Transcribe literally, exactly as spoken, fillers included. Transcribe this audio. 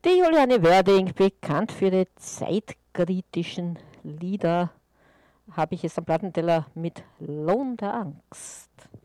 Die Juliane Wörding, bekannt für ihre zeitkritischen Lieder, habe ich jetzt am Plattenteller mit Lohn der Angst.